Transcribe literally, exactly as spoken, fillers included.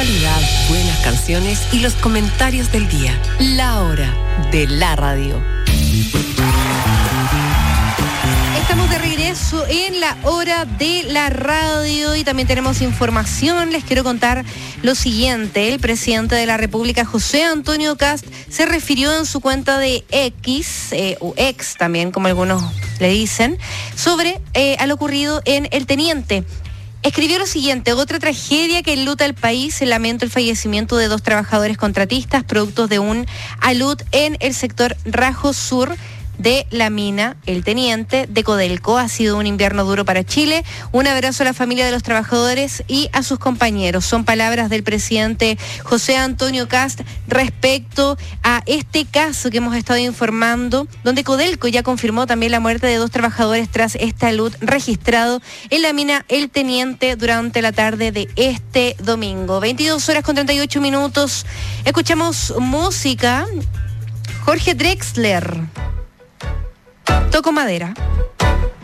actualidad, buenas canciones y los comentarios del día. La hora de la radio. Estamos de regreso en la hora de la radio y también tenemos información. Les quiero contar lo siguiente. El presidente de la República, José Antonio Kast, se refirió en su cuenta de X, eh, o X también, como algunos le dicen, sobre eh, a lo ocurrido en El Teniente. Escribió lo siguiente: otra tragedia que enluta al país. Lamento el fallecimiento de dos trabajadores contratistas productos de un alud en el sector Rajo Sur de la mina El Teniente de Codelco. Ha sido un invierno duro para Chile. Un abrazo a la familia de los trabajadores y a sus compañeros. Son palabras del presidente José Antonio Kast respecto a este caso que hemos estado informando, donde Codelco ya confirmó también la muerte de dos trabajadores tras este alud registrado en la mina El Teniente durante la tarde de este domingo. veintidós horas con treinta y ocho minutos. Escuchamos música. Jorge Drexler. Toco madera.